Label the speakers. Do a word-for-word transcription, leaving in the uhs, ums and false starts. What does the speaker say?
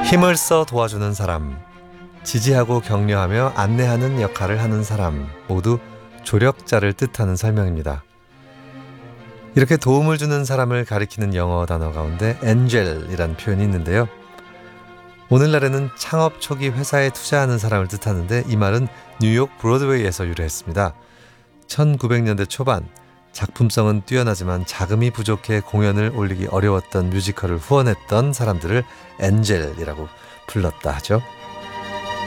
Speaker 1: 힘을 써 도와주는 사람, 지지하고 격려하며 안내하는 역할을 하는 사람, 모두 조력자를 뜻하는 설명입니다. 이렇게 도움을 주는 사람을 가리키는 영어 단어 가운데 엔젤이라는 표현이 있는데요. 오늘날에는 창업 초기 회사에 투자하는 사람을 뜻하는데 이 말은 뉴욕 브로드웨이에서 유래했습니다. 천구백 년대 초반 작품성은 뛰어나지만 자금이 부족해 공연을 올리기 어려웠던 뮤지컬을 후원했던 사람들을 엔젤이라고 불렀다 하죠.